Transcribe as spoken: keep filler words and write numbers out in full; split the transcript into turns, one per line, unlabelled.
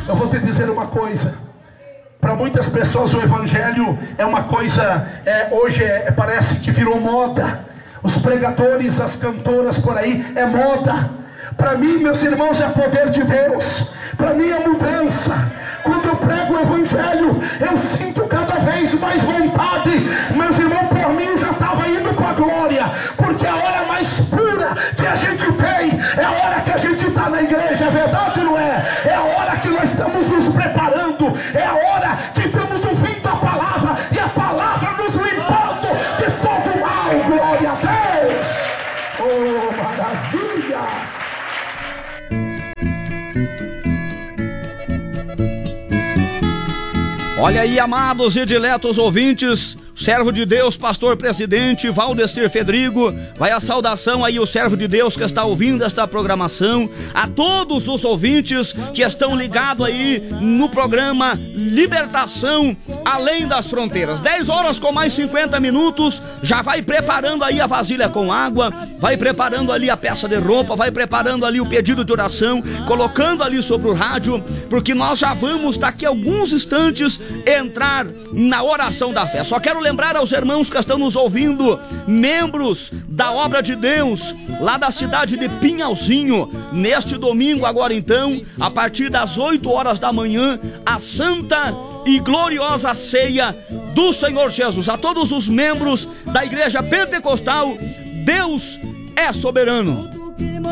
Eu vou te dizer uma coisa. Para muitas pessoas o evangelho é uma coisa, é, hoje é, parece que virou moda. Os pregadores, as cantoras por aí, é moda. Para mim, meus irmãos, é poder de Deus. Para mim é mudança. Quando eu prego o evangelho, eu sinto cada vez mais vontade. Meus irmãos, por mim já estava indo para a glória, porque é a hora mais pura que a gente tem, é a hora que a gente está na igreja, é verdade ou não é? É a hora que nós estamos nos preparando, é a hora que estamos ouvindo a palavra, e a palavra nos limpando de todo mal. Glória a Deus! Oh, maravilha!
Olha aí, amados e diletos ouvintes, servo de Deus, pastor presidente Valdestir Fedrigo, vai a saudação aí o servo de Deus que está ouvindo esta programação, a todos os ouvintes que estão ligados aí no programa Libertação Além das Fronteiras. Dez horas com mais cinquenta minutos, já vai preparando aí a vasilha com água, vai preparando ali a peça de roupa, vai preparando ali o pedido de oração, colocando ali sobre o rádio, porque nós já vamos daqui a alguns instantes entrar na oração da fé. Só quero lembrar aos irmãos que estão nos ouvindo, membros da obra de Deus, lá da cidade de Pinhalzinho, neste domingo agora então, a partir das oito horas da manhã, a santa e gloriosa ceia do Senhor Jesus. A todos os membros da igreja pentecostal, Deus é soberano.